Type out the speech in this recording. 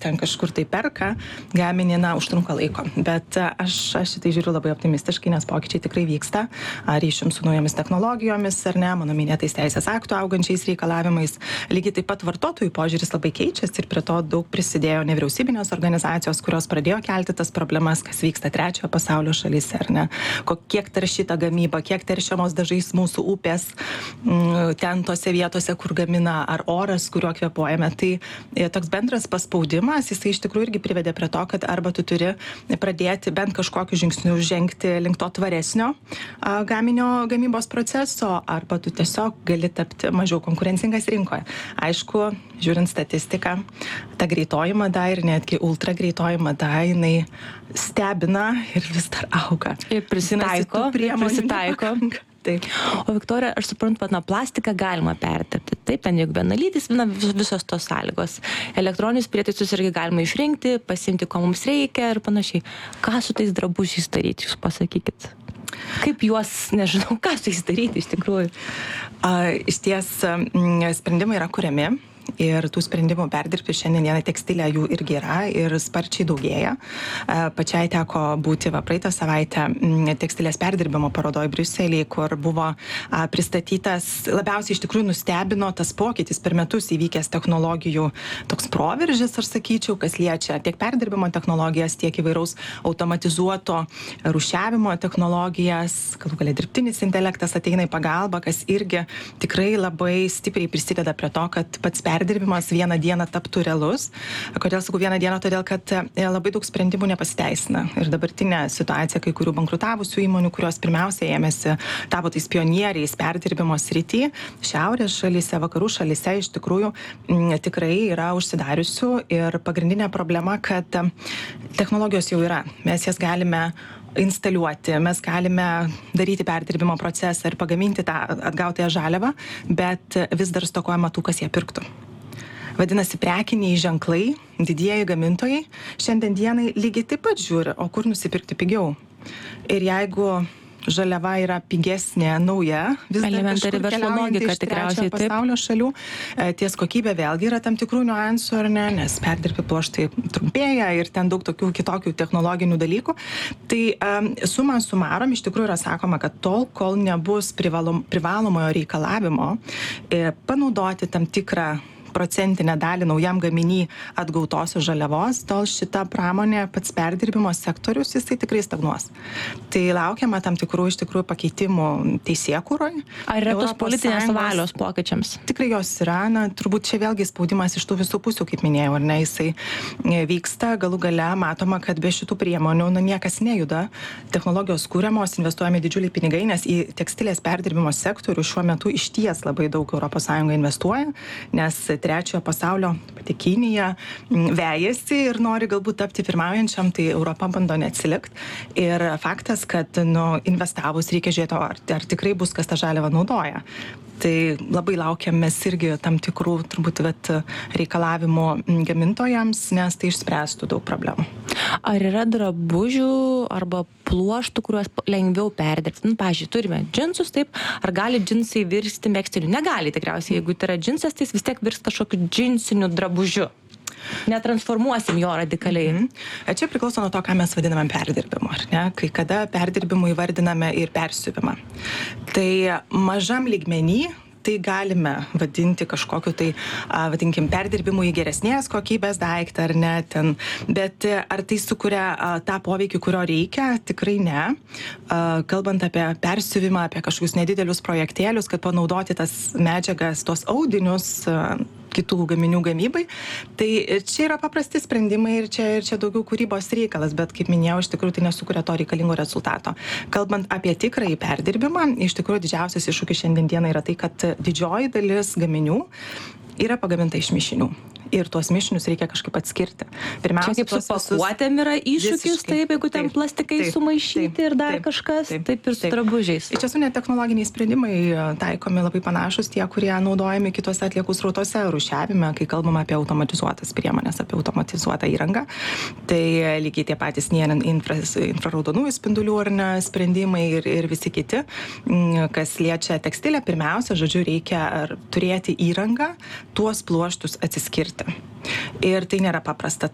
ten kažkur tai perka gaminį, užtrunka laiko. Bet aš šitai žiūriu labai optimistiškai, nes pokyčiai tikrai vyksta, ryšium su naujomis technologijomis ar ne, mano minėtais teisės aktų augančiais reikalavimais. Lygiai taip pat vartotojų požiūris labai keičiasi ir prie to daug prisidėjo nevyriausybinės organizacijos, kurios pradėjo kelti tas problemas, kas vyksta trečiojo pasaulio šalyse, ar ne, kiek taršita gamyba, kiek teršiamos dažais mūsų upės, ten tose vietose, kur gamina, ar oras, kuriuo kvėpuojame. Tai toks bendras paspaudimas, jisai iš tikrųjų irgi privedė prie to, kad arba tu turi pradėti bent kažkokiu žingsniu žengti link to tvaresnio gaminio gamybos proceso, arba tu tiesiog gali tapti mažiau konkurencingas rinkoje. Aišku, žiūrint statistiką, ta greitoji mada ir netgi ultra greitoji mada, jinai stebina ir vis dar auga. Ir prisitaiko. Taip. O Viktorija, aš suprantu, kad plastiką galima perdirbti. Taip, ten juk vienalytis, visos tos sąlygos. Elektroninius prietaisus irgi galima išrinkti, pasiimti, ko mums reikia ir panašiai. Ką su tais drabužiais daryti, jūs pasakykit? Kaip juos, nežinau, ką su jais daryti iš tikrųjų? Iš ties sprendimai yra kuriami. Ir tų sprendimų perdirbti šiandien tekstilę jų irgi yra ir sparčiai daugėja. Pačiai teko būti praeitą savaitę tekstilės perdirbimo parodoj Briuselyje, kur buvo pristatytas, labiausiai iš tikrųjų nustebino tas pokytis per metus įvykęs technologijų toks proveržis, aš sakyčiau, kas liečia tiek perdirbimo technologijas, tiek įvairaus automatizuoto rūšiavimo technologijas, galų gale dirbtinis intelektas ateina į pagalbą, kas irgi tikrai labai stipriai prisideda prie to, kad pats perdirbimas vieną dieną taptų realus. Kodėl sakau vieną dieną? Todėl, kad labai daug sprendimų nepasiteisina. Ir dabartinė situacija kai kurių bankrutavusių įmonių, kurios pirmiausiai ėmėsi, tapo tais pionieriais perdirbimo srity, šiaurės šalyse, vakarų šalyse iš tikrųjų tikrai yra užsidariusių ir pagrindinė problema, kad technologijos jau yra. Mes jas galime instaliuoti, mes galime daryti perdirbimo procesą ir pagaminti tą atgautąją žaliavą, bet vis dar stokojama tų, kas ją pirktų. Vadinasi, prekiniai ženklai, didieji gamintojai šiandien dienai lygiai taip pat žiūri, o kur nusipirkti pigiau. Ir jeigu žaliava yra pigesnė, nauja, vis dar elementari verslo logika tikriausiai taip. Pasaulio šalių, ties kokybė vėlgi yra tam tikrų niuansų, ar ne, nes perdirbti pluoštai trumpėja ir ten daug tokių kitokių technologinių dalykų. Tai suma sumarom iš tikrųjų yra sakoma, kad tol, kol nebus privalomojo reikalavimo panaudoti tam tikrą procentinę dalį naujam gaminy atgautosios žaliavos, tol šita pramonė, pats perdirbimo sektorius, jisai tikrai stagnuos. Tai laukiama tam tikrų iš tikrųjų pakeitimų teisėkūroje. Ar yra tos politinės valios pokyčiams? Tikrai jos yra, turbūt čia vėlgi spaudimas iš tų visų pusių, kaip minėjau, ar ne, jisai vyksta, galų gale matoma, kad be šitų priemonių niekas nejuda, technologijos kūriamos, investuojami didžiuliai pinigai, nes į tekstilės perdirbimo sektorių šiuo metu išties labai daug ES investuoja, nes trečiojo pasaulio pati Kinija vejasi ir nori galbūt tapti pirmaujančiam, tai Europa bando neatsilikti. Ir faktas, kad investavus reikia žiūrėti, ar tikrai bus kas tą žaliavą naudoja. Tai labai laukiam mes irgi tam tikrų turbūt reikalavimų gamintojams, nes tai išspręstų daug problemų. Ar yra drabužių arba pluoštų, kuriuos lengviau perdirbti? Pavyzdžiui, turime džinsus, taip, ar gali džinsai virsti megztiniu? Negali tikriausiai, jeigu tai yra džinsas, tai jis vis tiek virs kažkokiu džinsiniu drabužiu. Netransformuosim jo radikaliai. Čia priklauso nuo to, ką mes vadiname perdirbimu, ar ne? Kai kada perdirbimu įvardiname ir persiuvimą. Tai mažam lygmenį tai galime vadinti kažkokiu tai, vadinkim, perdirbimu į geresnės kokybės daiktą ar ne ten. Bet ar tai sukuria tą poveikį, kurio reikia? Tikrai ne. Kalbant apie persiuvimą, apie kažkokius nedidelius projektėlius, kad panaudoti tas medžiagas, tos audinius kitų gaminių gamybai, tai čia yra paprasti sprendimai ir čia daugiau kūrybos reikalas, bet kaip minėjau, iš tikrųjų tai nesukuria to reikalingo rezultato. Kalbant apie tikrąjį perdirbimą, iš tikrųjų didžiausias iššūkis šiandien dieną yra tai, kad didžioji dalis gaminių yra pagaminta iš mišinių. Ir tuos mišinius reikia kažkaip atskirti. Pirmiausia, čia kaip su pakuotėm yra iššūkis, taip, jeigu ten plastikai sumaišyti ir dar kažkas, taip ir su drabužiais. Iš tiesų, net technologiniai sprendimai taikomi labai panašus tie, kurie naudojami kitose atliekų srautose rūšiavime, kai kalbam apie automatizuotas priemonės, apie automatizuotą įrangą. Tai lygiai tie patys infraraudonųjų spindulių ar ne sprendimai ir visi kiti, kas liečia tekstilę, pirmiausia, žodžiu, reikia turėti įrangą, tuos pluoštus atsiskirti. Ir tai nėra paprasta.